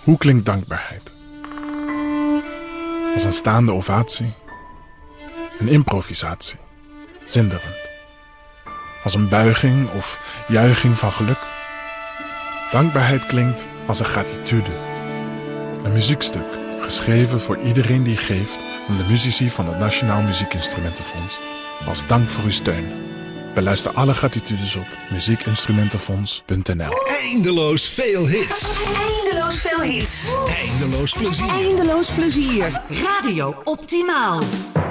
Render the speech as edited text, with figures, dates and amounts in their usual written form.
Hoe klinkt dankbaarheid? Als een staande ovatie, een improvisatie, zinderend. Als een buiging of juiching van geluk. Dankbaarheid klinkt als een gratitude. Een muziekstuk, geschreven voor iedereen die geeft aan de muzici van het Nationaal Muziekinstrumentenfonds. Als dank voor uw steun. Beluister alle gratitudes op muziekinstrumentenfonds.nl. Eindeloos veel hits. Eindeloos veel hits. Eindeloos plezier. Eindeloos plezier. Radio Optimaal.